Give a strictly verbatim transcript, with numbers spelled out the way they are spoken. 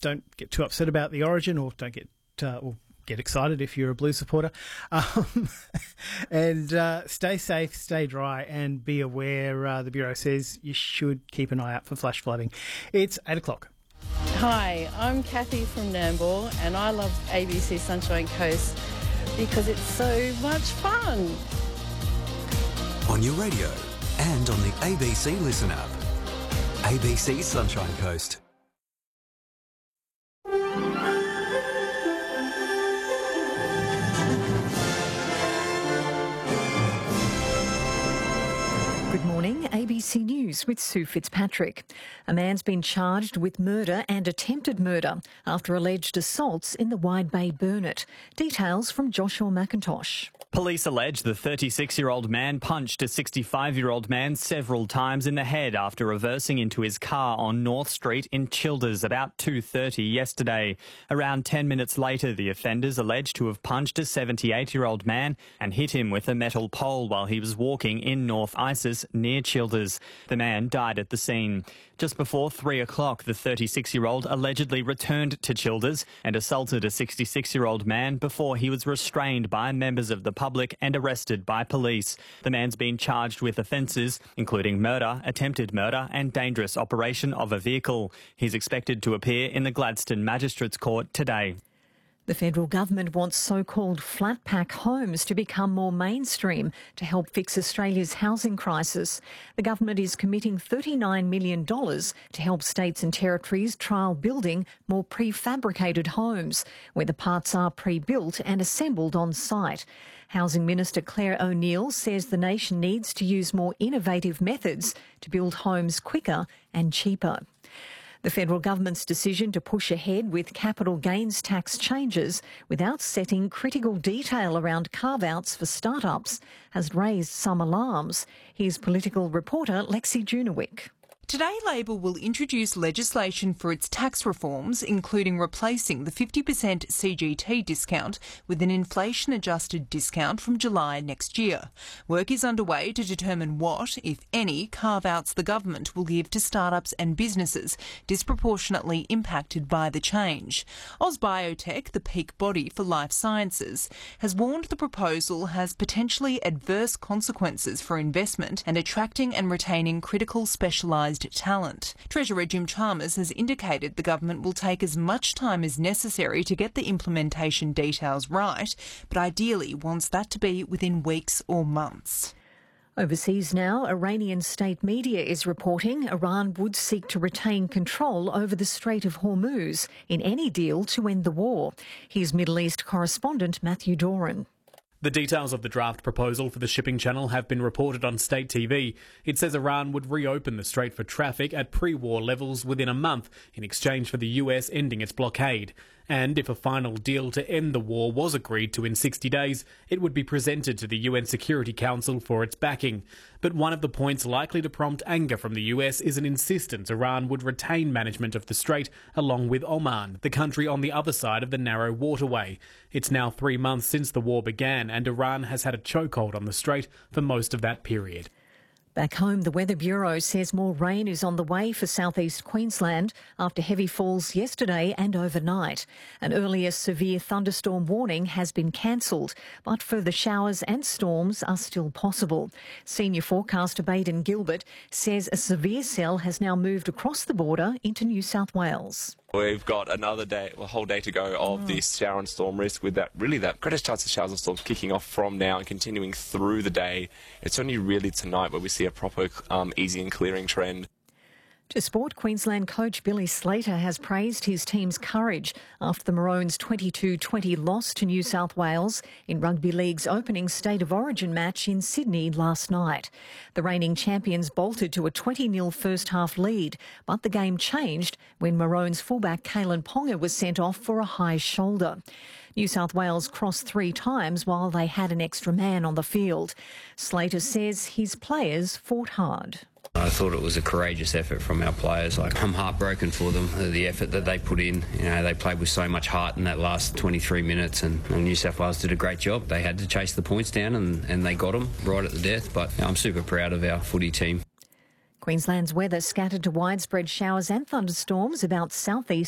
don't get too upset about the origin, or don't get uh, or get excited if you're a Blues supporter. Um, and uh, stay safe, stay dry, and be aware. Uh, the Bureau says you should keep an eye out for flash flooding. It's eight o'clock. Hi, I'm Kathy from Nambour, and I love A B C Sunshine Coast because it's so much fun. On your radio and on the A B C Listen app. A B C Sunshine Coast. Good morning, A B C News with Sue Fitzpatrick. A man's been charged with murder and attempted murder after alleged assaults in the Wide Bay Burnett. Details from Joshua McIntosh. Police allege the thirty-six-year-old man punched a sixty-five-year-old man several times in the head after reversing into his car on North Street in Childers about two thirty yesterday. Around ten minutes later, the offenders alleged to have punched a seventy-eight-year-old man and hit him with a metal pole while he was walking in North Isis near Childers. The man died at the scene. Just before three o'clock, the thirty-six-year-old allegedly returned to Childers and assaulted a sixty-six-year-old man before he was restrained by members of the public and arrested by police. The man's been charged with offences, including murder, attempted murder and dangerous operation of a vehicle. He's expected to appear in the Gladstone Magistrates Court today. The federal government wants so-called flat pack homes to become more mainstream to help fix Australia's housing crisis. The government is committing thirty-nine million dollars to help states and territories trial building more prefabricated homes, where the parts are pre-built and assembled on site. Housing Minister Claire O'Neill says the nation needs to use more innovative methods to build homes quicker and cheaper. The federal government's decision to push ahead with capital gains tax changes without setting critical detail around carve-outs for startups has raised some alarms. Here's political reporter Lexi Junowick. Today, Labor will introduce legislation for its tax reforms, including replacing the fifty percent C G T discount with an inflation-adjusted discount from July next year. Work is underway to determine what, if any, carve-outs the government will give to startups and businesses disproportionately impacted by the change. AusBiotech, the peak body for life sciences, has warned the proposal has potentially adverse consequences for investment and attracting and retaining critical specialised talent. Treasurer Jim Chalmers has indicated the government will take as much time as necessary to get the implementation details right, but ideally wants that to be within weeks or months. Overseas now, Iranian state media is reporting Iran would seek to retain control over the Strait of Hormuz in any deal to end the war. Here's Middle East correspondent Matthew Doran. The details of the draft proposal for the shipping channel have been reported on state T V. It says Iran would reopen the strait for traffic at pre-war levels within a month in exchange for the U S ending its blockade. And if a final deal to end the war was agreed to in sixty days, it would be presented to the U N Security Council for its backing. But one of the points likely to prompt anger from the U S is an insistence Iran would retain management of the strait along with Oman, the country on the other side of the narrow waterway. It's now three months since the war began, and Iran has had a chokehold on the strait for most of that period. Back home, the Weather Bureau says more rain is on the way for southeast Queensland after heavy falls yesterday and overnight. An earlier severe thunderstorm warning has been cancelled, but further showers and storms are still possible. Senior forecaster Baden Gilbert says a severe cell has now moved across the border into New South Wales. We've got another day, a whole day to go of oh. this shower and storm risk, with that really that greatest chance of showers and storms kicking off from now and continuing through the day. It's only really tonight where we see a proper um, easy and clearing trend. To sport, Queensland coach Billy Slater has praised his team's courage after the Maroons' twenty-two twenty loss to New South Wales in Rugby League's opening State of Origin match in Sydney last night. The reigning champions bolted to a twenty nil first-half lead, but the game changed when Maroons fullback Kalen Ponga was sent off for a high shoulder. New South Wales crossed three times while they had an extra man on the field. Slater says his players fought hard. I thought it was a courageous effort from our players. Like, I'm heartbroken for them, the effort that they put in. You know, they played with so much heart in that last twenty-three minutes, and, and New South Wales did a great job. They had to chase the points down, and, and they got them right at the death. But you know, I'm super proud of our footy team. Queensland's weather scattered to widespread showers and thunderstorms about southeast